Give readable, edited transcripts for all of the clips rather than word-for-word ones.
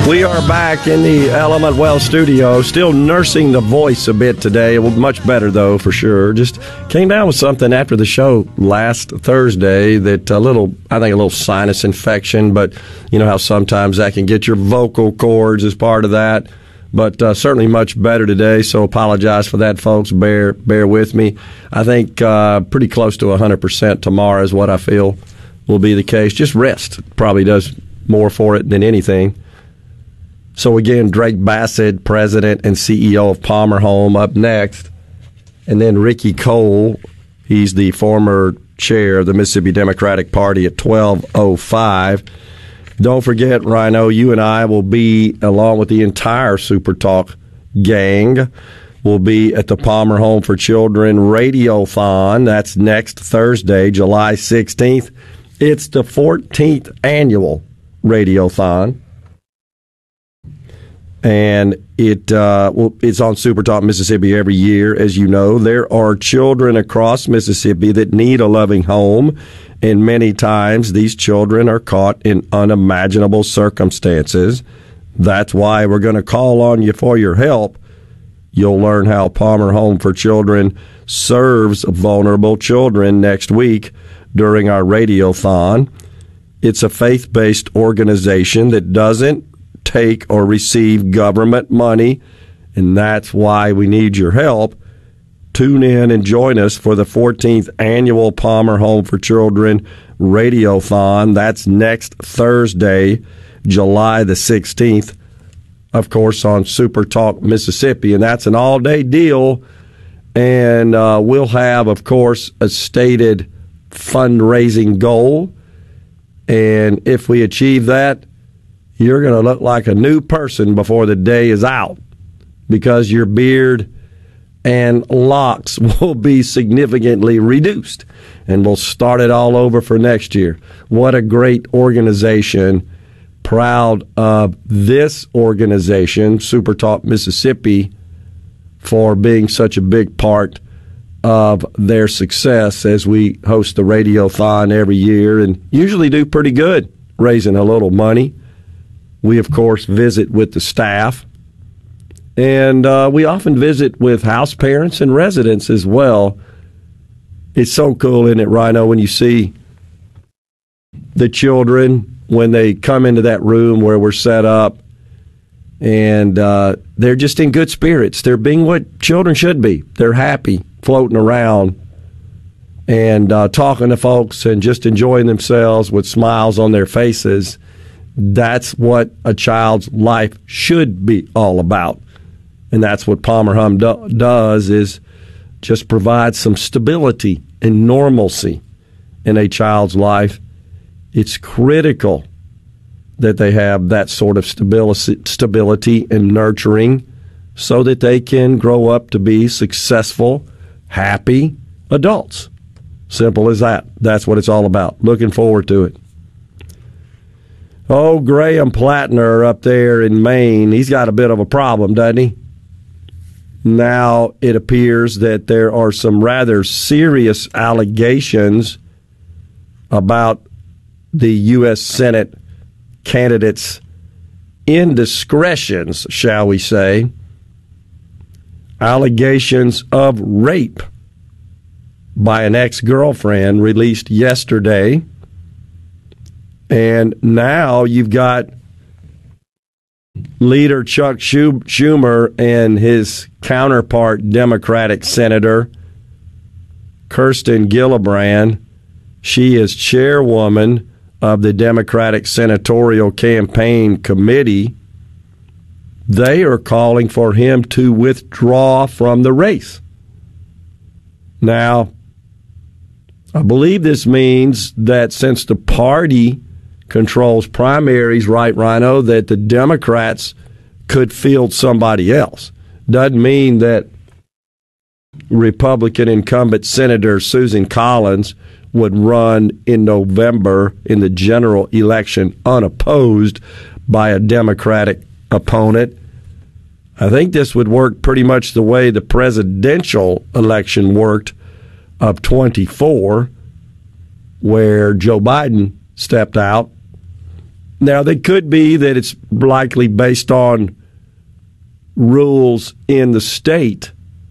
We are back in the Element Well studio, still nursing the voice a bit today. Much better, though, for sure. Just came down with something after the show last Thursday that I think a little sinus infection, but you know how sometimes that can get your vocal cords as part of that. But certainly much better today, so apologize for that, folks. Bear with me. I think pretty close to 100% tomorrow is what I feel will be the case. Just rest probably does more for it than anything. So again, Drake Bassett, president and CEO of Palmer Home, up next. And then Ricky Cole, he's the former chair of the Mississippi Democratic Party at 12:05. Don't forget, Rhino, you and I will be, along with the entire Super Talk gang, will be at the Palmer Home for Children Radiothon. That's next Thursday, July 16th. It's the 14th annual Radiothon. And it's on Super Talk Mississippi every year, as you know. There are children across Mississippi that need a loving home, and many times these children are caught in unimaginable circumstances. That's why we're going to call on you for your help. You'll learn how Palmer Home for Children serves vulnerable children next week during our Radiothon. It's a faith-based organization that doesn't take or receive government money, and that's why we need your help. Tune in and join us for the 14th annual Palmer Home for Children Radiothon. That's next Thursday, July the 16th, of course, on Super Talk Mississippi, and that's an all-day deal. And we'll have, of course, a stated fundraising goal, and if we achieve that, you're going to look like a new person before the day is out, because your beard and locks will be significantly reduced, and we'll start it all over for next year. What a great organization. Proud of this organization, Super Talk Mississippi, for being such a big part of their success as we host the Radiothon every year and usually do pretty good raising a little money. We, of course, visit with the staff, and we often visit with house parents and residents as well. It's so cool, isn't it, Rhino, when you see the children when they come into that room where we're set up, and they're just in good spirits. They're being what children should be. They're happy, floating around and talking to folks and just enjoying themselves with smiles on their faces. That's what a child's life should be all about. And that's what Palmer Home does, is just provide some stability and normalcy in a child's life. It's critical that they have that sort of stability and nurturing so that they can grow up to be successful, happy adults. Simple as that. That's what it's all about. Looking forward to it. Oh, Graham Plattner up there in Maine, he's got a bit of a problem, doesn't he? Now it appears that there are some rather serious allegations about the U.S. Senate candidates' indiscretions, shall we say. Allegations of rape by an ex-girlfriend released yesterday. And now you've got leader Chuck Schumer and his counterpart, Democratic Senator Kirsten Gillibrand. She is chairwoman of the Democratic Senatorial Campaign Committee. They are calling for him to withdraw from the race. Now, I believe this means that since the party controls primaries, right, Rhino, that the Democrats could field somebody else. Doesn't mean that Republican incumbent Senator Susan Collins would run in November in the general election unopposed by a Democratic opponent. I think this would work pretty much the way the presidential election worked of 24, where Joe Biden stepped out. Now, they could be that it's likely based on rules in the state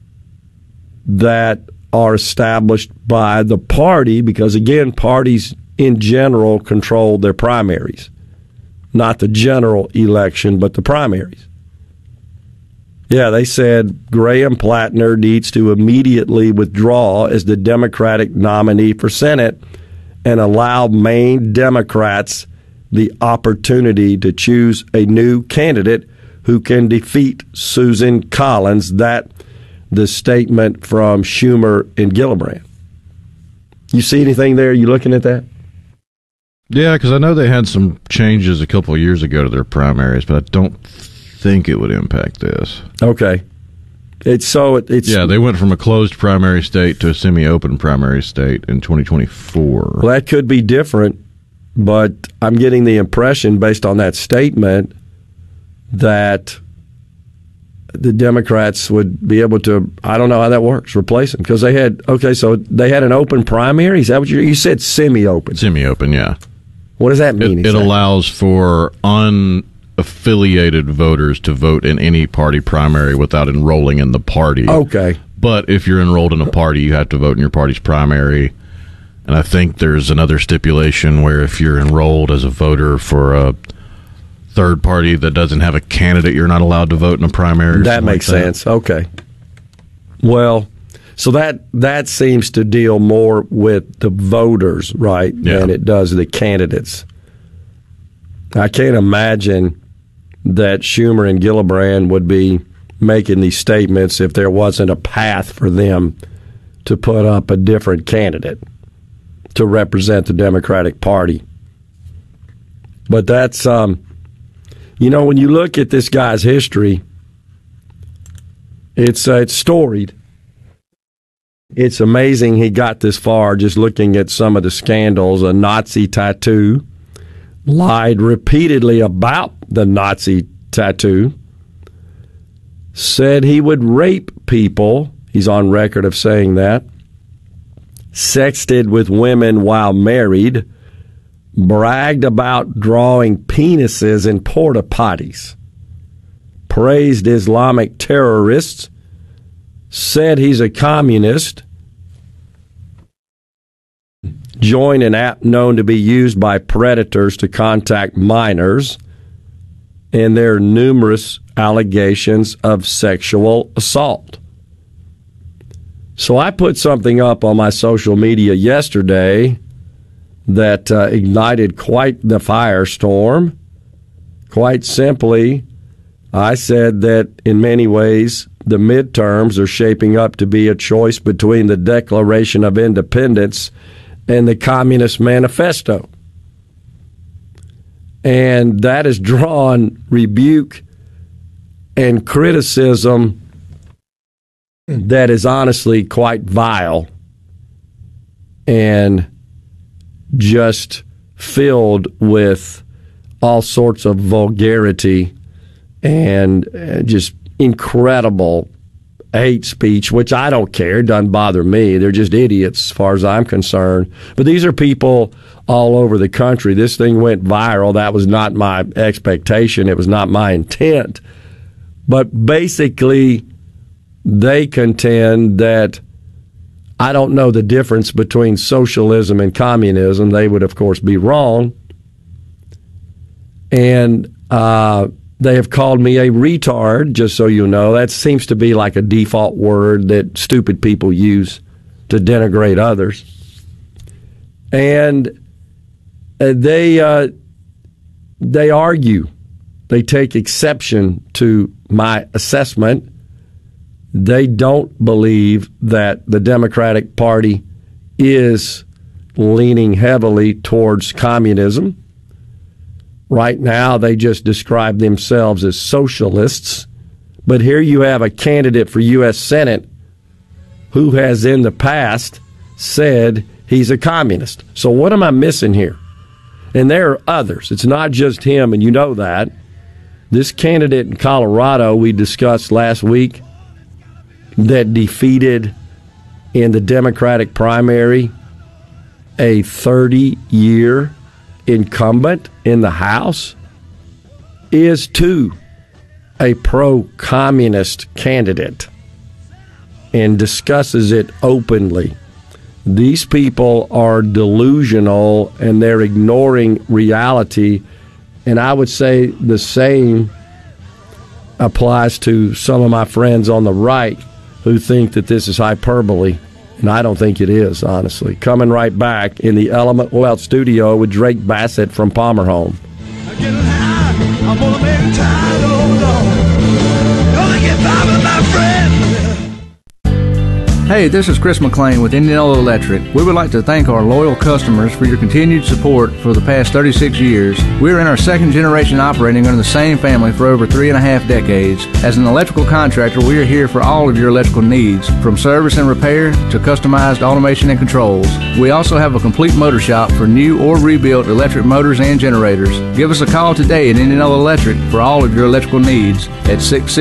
that are established by the party, because, again, parties in general control their primaries. Not the general election, but the primaries. Yeah, they said Graham Plattner needs to immediately withdraw as the Democratic nominee for Senate and allow Maine Democrats the opportunity to choose a new candidate who can defeat Susan Collins. That the statement from Schumer and Gillibrand. You see anything there? You looking at that? Yeah, because I know they had some changes a couple of years ago to their primaries, but I don't think it would impact this. Okay. It's yeah, they went from a closed primary state to a semi-open primary state in 2024. Well, that could be different, but I'm getting the impression based on that statement that the Democrats would be able to, I don't know how that works, replace them. Because they had an open primary? Is that what you said? Semi-open. Semi-open, yeah. What does that mean? It allows for unaffiliated voters to vote in any party primary without enrolling in the party. Okay. But if you're enrolled in a party, you have to vote in your party's primary. And I think there's another stipulation where if you're enrolled as a voter for a third party that doesn't have a candidate, you're not allowed to vote in a primary. That makes sense. Okay. Well, so that seems to deal more with the voters, right, than it does the candidates. I can't imagine that Schumer and Gillibrand would be making these statements if there wasn't a path for them to put up a different candidate to represent the Democratic Party. But that's, when you look at this guy's history, it's storied. It's amazing he got this far just looking at some of the scandals. A Nazi tattoo, lied repeatedly about the Nazi tattoo, said he would rape people. He's on record of saying that. Sexted with women while married. Bragged about drawing penises in porta potties. Praised Islamic terrorists. Said he's a communist. Joined an app known to be used by predators to contact minors. And there are numerous allegations of sexual assault. So I put something up on my social media yesterday that ignited quite the firestorm. Quite simply, I said that in many ways the midterms are shaping up to be a choice between the Declaration of Independence and the Communist Manifesto. And that has drawn rebuke and criticism that is honestly quite vile and just filled with all sorts of vulgarity and just incredible hate speech, which I don't care. It doesn't bother me. They're just idiots as far as I'm concerned. But these are people all over the country. This thing went viral. That was not my expectation. It was not my intent. But basically, they contend that I don't know the difference between socialism and communism. They would, of course, be wrong. And they have called me a retard, just so you know. That seems to be like a default word that stupid people use to denigrate others. And they argue. They take exception to my assessment. They don't believe that the Democratic Party is leaning heavily towards communism. Right now, they just describe themselves as socialists. But here you have a candidate for U.S. Senate who has in the past said he's a communist. So what am I missing here? And there are others. It's not just him, and you know that. This candidate in Colorado we discussed last week that defeated in the Democratic primary a 30-year incumbent in the House is, too, a pro-communist candidate and discusses it openly. These people are delusional and they're ignoring reality. And I would say the same applies to some of my friends on the right who think that this is hyperbole. And I don't think it is, honestly. Coming right back in the Element Wealth studio with Drake Bassett from Palmer Home. I'm getting high, I'm gonna make it tired, oh Lord. Gonna get by with my friend. Hey, this is Chris McLean with Indianola Electric. We would like to thank our loyal customers for your continued support for the past 36 years. We're in our second generation operating under the same family for over 3.5 decades. As an electrical contractor, we are here for all of your electrical needs, from service and repair to customized automation and controls. We also have a complete motor shop for new or rebuilt electric motors and generators. Give us a call today at Indianola Electric for all of your electrical needs at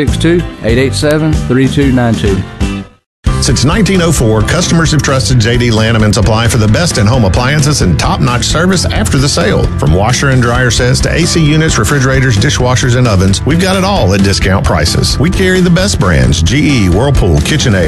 662-887-3292. Since 1904, customers have trusted J.D. Lanham & Supply for the best in-home appliances and top-notch service after the sale. From washer and dryer sets to AC units, refrigerators, dishwashers, and ovens, we've got it all at discount prices. We carry the best brands: GE, Whirlpool, KitchenAid,